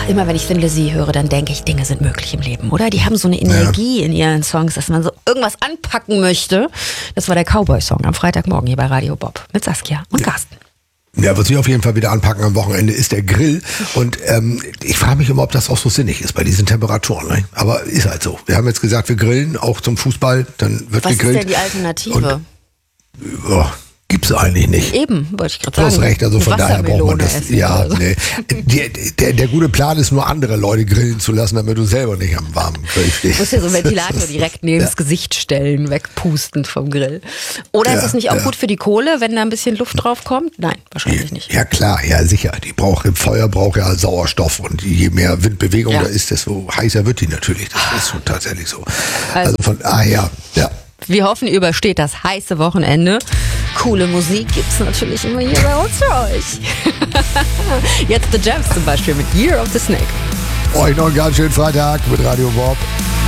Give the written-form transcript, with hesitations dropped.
immer wenn ich Thin Lizzy höre, dann denke ich, Dinge sind möglich im Leben, oder? Die haben so eine Energie in ihren Songs, dass man so irgendwas anpacken möchte. Das war der Cowboy-Song am Freitagmorgen hier bei Radio Bob mit Saskia und Carsten. Ja, was wir auf jeden Fall wieder anpacken am Wochenende ist der Grill. Und ich frage mich immer, ob das auch so sinnig ist bei diesen Temperaturen. Ne? Aber ist halt so. Wir haben jetzt gesagt, wir grillen auch zum Fußball, dann wird gegrillt. Was ist denn die Alternative? Und, gibt's eigentlich nicht. Eben, wollte ich gerade Du sagen. hast recht, also von daher braucht man das. Ja, so. nee. Der gute Plan ist nur, andere Leute grillen zu lassen, damit du selber nicht am warmen Grill stehst. Du musst ja so einen Ventilator direkt neben das Gesicht stellen, wegpustend vom Grill. Oder ist es nicht auch gut für die Kohle, wenn da ein bisschen Luft drauf kommt? Nein, wahrscheinlich nicht. Ja klar, ja sicher. Feuer braucht ja Sauerstoff und je mehr Windbewegung da ist, desto heißer wird die natürlich. Das ist schon tatsächlich so. Also von daher, ja. Wir hoffen, ihr übersteht das heiße Wochenende. Coole Musik gibt's natürlich immer hier bei uns für euch. Jetzt The Jams zum Beispiel mit Year of the Snake. Euch noch einen ganz schönen Freitag mit Radio Bob.